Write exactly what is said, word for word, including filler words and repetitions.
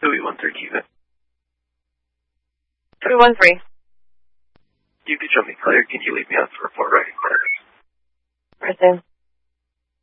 Louis one thirteen. three one three. You can show me clear. Can you leave me on for report writing purpose? Prison.